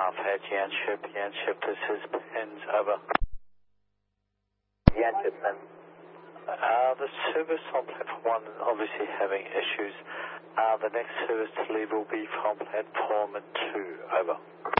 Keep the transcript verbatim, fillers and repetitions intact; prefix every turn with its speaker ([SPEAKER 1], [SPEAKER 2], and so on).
[SPEAKER 1] Alpha Yanship, Yanship, this is Pens, over.
[SPEAKER 2] Yanship, Pens.
[SPEAKER 1] Uh, the service on platform one is obviously having issues. Uh, the next service to leave will be from platform two, over.